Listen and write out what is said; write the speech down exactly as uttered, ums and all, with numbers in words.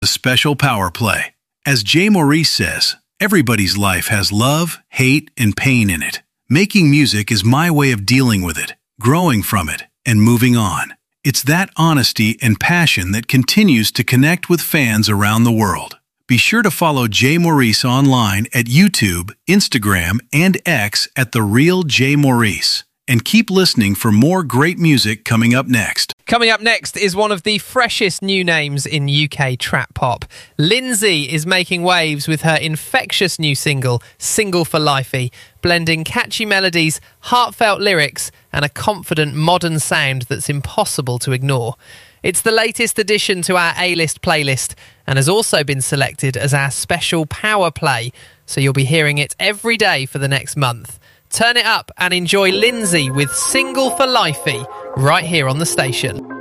the special power play. As Jay Maurice says, everybody's life has love, hate, and pain in it. Making music is my way of dealing with it, growing from it, and moving on. It's that honesty and passion that continues to connect with fans around the world. Be sure to follow Jay Maurice online at YouTube, Instagram, and X at The Real Jay Maurice. And keep listening for more great music coming up next. Coming up next is one of the freshest new names in U K trap pop. Lindsay is making waves with her infectious new single, Single for Lifey, blending catchy melodies, heartfelt lyrics, and a confident modern sound that's impossible to ignore. It's the latest addition to our A-list playlist and has also been selected as our special power play, so you'll be hearing it every day for the next month. Turn it up and enjoy Lindsay with Single for Lifey right here on the station.